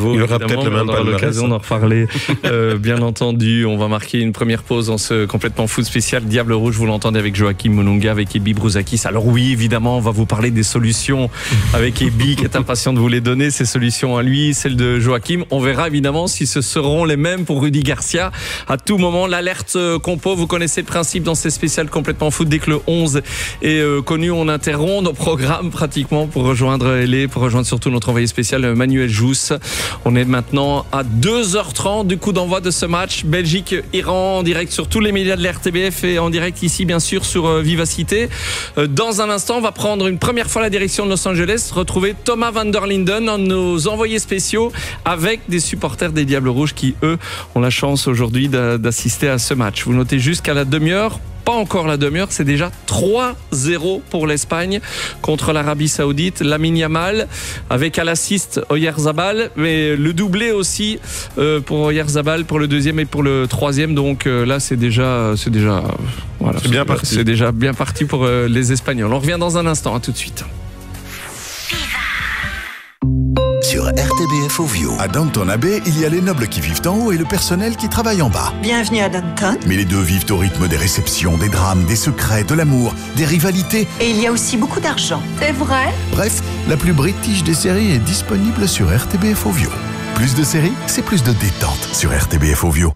nouveau. Il aura peut-être le même palmarès. On aura l'occasion d'en reparler. Bien entendu, on va marquer une première pause dans ce complètement foot spécial Diable Rouge. Vous l'entendez avec Joachim Monunga, avec Ebi Brouzakis. Alors oui, évidemment, on va vous parler des solutions avec Ebi qui est impatient de vous les donner. Ces solutions à lui, celles de Joachim. On verra évidemment si ce seront les mêmes pour Rudy Garcia. À tout moment, l'alerte compo, vous connaissez le principe dans ces spéciales complètement foot. Dès que le 11 est connu, on interrompt nos programmes pratiquement pour rejoindre Elé, pour rejoindre surtout notre envoyé spécial Manuel Jousse. On est maintenant à 2h30 du coup d'envoi de ce match Belgique-Iran en direct sur tous les médias de la RTBF et en direct ici bien sûr sur Vivacité. Dans un instant, on va prendre une première fois la direction de Los Angeles, retrouver Thomas van der Linden, un de nos envoyés spéciaux, avec des supporters des Diables Rouges qui eux ont la chance aujourd'hui d'assister à ce match. Vous notez jusqu'à la demi-heure. Pas encore la demi-heure, c'est déjà 3-0 pour l'Espagne contre l'Arabie Saoudite. Lamine Yamal avec à l'assist Oyarzabal, mais le doublé aussi pour Oyarzabal pour le deuxième et pour le troisième. Donc là, c'est déjà voilà, c'est bien parti. C'est déjà bien parti pour les Espagnols. On revient dans un instant. À tout de suite. Sur RTBF Ovio. À Downton Abbey, il y a les nobles qui vivent en haut et le personnel qui travaille en bas. Bienvenue à Downton. Mais les deux vivent au rythme des réceptions, des drames, des secrets, de l'amour, des rivalités. Et il y a aussi beaucoup d'argent. C'est vrai? Bref, la plus british des séries est disponible sur RTBF Ovio. Plus de séries, c'est plus de détente sur RTBF Ovio.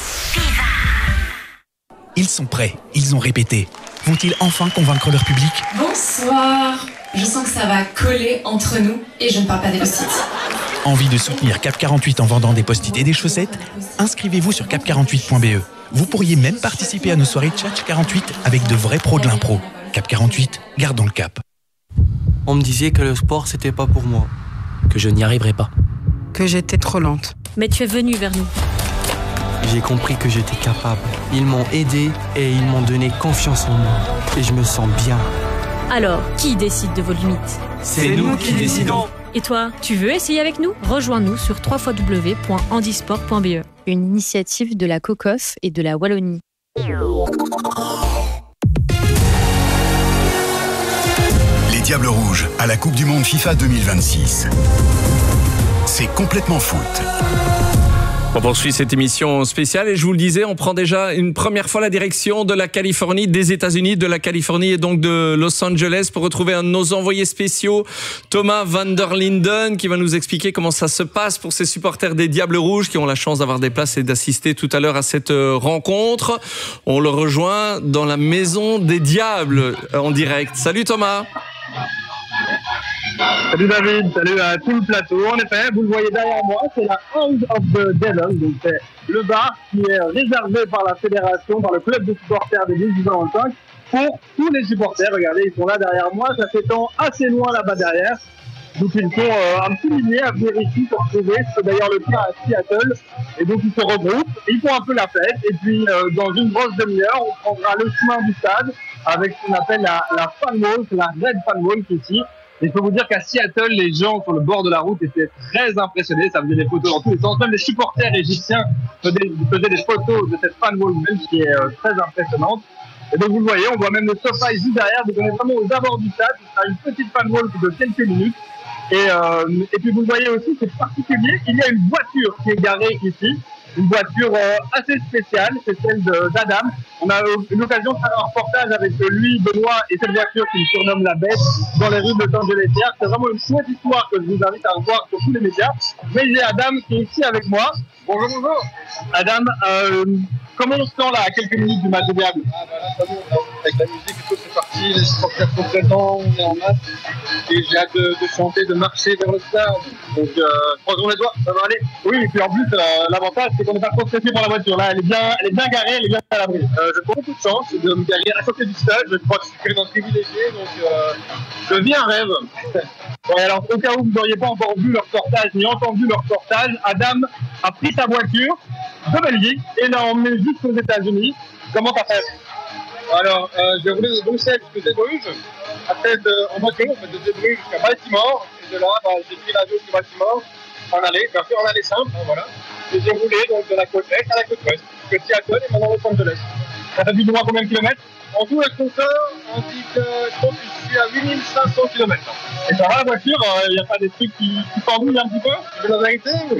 Ils sont prêts, ils ont répété. Vont-ils enfin convaincre leur public? Bonsoir. Je sens que ça va coller entre nous et je ne parle pas des post-it. Envie de soutenir Cap 48 en vendant des post-it et des chaussettes? Inscrivez-vous sur cap48.be. Vous pourriez même participer à nos soirées Tchatch 48 avec de vrais pros de l'impro. Cap 48, gardons le cap. On me disait que le sport c'était pas pour moi, que je n'y arriverais pas. Que j'étais trop lente. Mais tu es venu vers nous. J'ai compris que j'étais capable. Ils m'ont aidé et ils m'ont donné confiance en moi. Et je me sens bien. Alors, qui décide de vos limites? C'est nous qui décidons. Et toi, tu veux essayer avec nous? Rejoins-nous sur www.handisport.be. Une initiative de la COCOF et de la Wallonie. Les Diables Rouges à la Coupe du Monde FIFA 2026. C'est complètement foot. On poursuit cette émission spéciale et je vous le disais, on prend déjà une première fois la direction de la Californie, des États-Unis, de la Californie et donc de Los Angeles pour retrouver un de nos envoyés spéciaux, Thomas van der Linden, qui va nous expliquer comment ça se passe pour ces supporters des Diables Rouges qui ont la chance d'avoir des places et d'assister tout à l'heure à cette rencontre. On le rejoint dans la maison des Diables en direct. Salut Thomas. Salut David, salut à tout le plateau. En effet, vous le voyez derrière moi, c'est la House of the Devil, donc c'est le bar qui est réservé par la fédération, par le club de supporters des 18-25 pour tous les supporters. Regardez, ils sont là derrière moi, ça s'étend assez loin là-bas derrière. Donc ils font un petit millier à venir ici pour trouver, c'est d'ailleurs le cas à Seattle. Et donc ils se regroupent, ils font un peu la fête et puis dans une grosse demi-heure, on prendra le chemin du stade avec ce qu'on appelle la fan wall, c'est la Red Fan Wall qui est ici. Et je peux vous dire qu'à Seattle, les gens sur le bord de la route étaient très impressionnés. Ça faisait des photos dans tous les sens. Même les supporters égyptiens faisaient des photos de cette fan wall même qui est très impressionnante. Et donc vous le voyez, on voit même le sofa ici derrière. Donc on est vraiment aux abords du stade. C'est une petite fan wall de quelques minutes. Et puis vous le voyez aussi, c'est particulier. Il y a une voiture qui est garée ici. Une voiture assez spéciale, c'est celle d'Adam. On a eu l'occasion de faire un reportage avec lui, Benoît, et cette voiture qui surnomme la Bête dans les rues de Los Angeles. C'est vraiment une chouette histoire que je vous invite à revoir sur tous les médias. Mais j'ai Adam qui est ici avec moi. Bonjour, bonjour. Adam, comment on se sent là à quelques minutes du match de Diable? Ça monte, avec la musique et tout, c'est parti, les supporters sont présents, on est en masse. Et j'ai hâte de chanter, de marcher vers le stade. Donc, croisons les doigts, ça va aller. Oui, et puis en plus, l'avantage, c'est qu'on n'est pas trop stressé pour la voiture. Là, elle est bien garée, elle est bien à l'abri. J'ai beaucoup de chance de me garer à côté du stade. Je crois que je suis vraiment privilégié, donc je vis un rêve. Ouais, alors, au cas où vous n'auriez pas encore vu leur reportage, ni entendu leur reportage, Adam a pris sa voiture de Belgique et l'a emmené jusqu'aux États-Unis. Comment t'as fait? Alors, j'ai roulé de Bruxelles jusqu'à Bruges. Après, en voiture, de Bruges jusqu'à Baltimore. Et de là, j'ai pris l'avion jusqu'à Baltimore en aller, bien sûr en aller simple, voilà. Et j'ai roulé donc de la côte est à la côte ouest, jusqu'à Seattle et maintenant Los Angeles. Ça fait plus ou moins combien de kilomètres? En tout, le compteur indique que je pense que je suis à 8500 km. Et ça va la voiture? Il n'y a pas des trucs qui t'embrouillent un petit peu? C'est la vérité.